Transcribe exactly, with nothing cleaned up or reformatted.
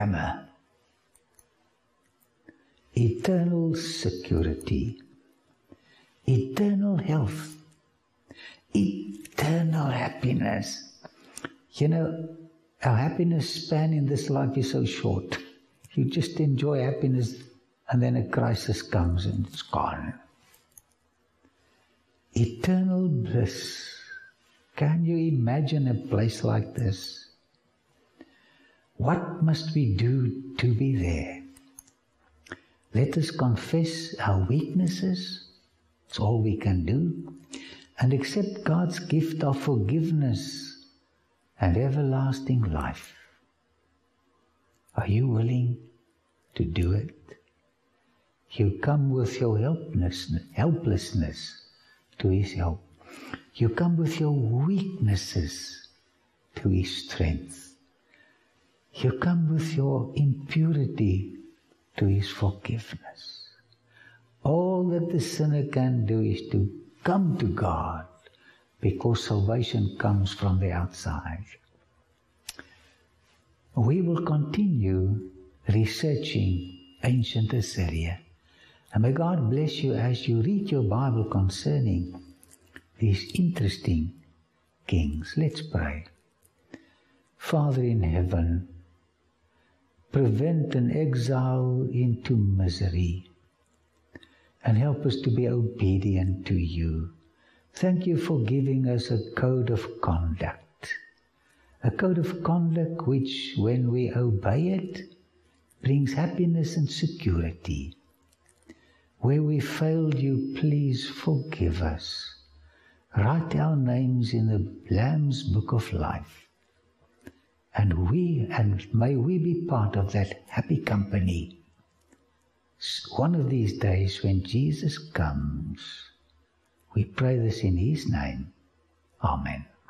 Hammer. Eternal security, eternal health, eternal happiness. You know, our happiness span in this life is so short. You just enjoy happiness and then a crisis comes and it's gone. Eternal bliss. Can you imagine a place like this? What must we do to be there? Let us confess our weaknesses, it's all we can do, and accept God's gift of forgiveness and everlasting life. Are you willing to do it? You come with your helplessness, helplessness to His help. You come with your weaknesses to His strength. You come with your impurity to His forgiveness. All that the sinner can do is to come to God, because salvation comes from the outside. We will continue researching ancient Assyria. And may God bless you as you read your Bible concerning these interesting kings. Let's pray. Father in heaven, prevent an exile into misery and help us to be obedient to you. Thank you for giving us a code of conduct, a code of conduct which, when we obey it, brings happiness and security. Where we failed you, please forgive us. Write our names in the Lamb's Book of Life. And we, and may we be part of that happy company. One of these days when Jesus comes, we pray this in His name. Amen.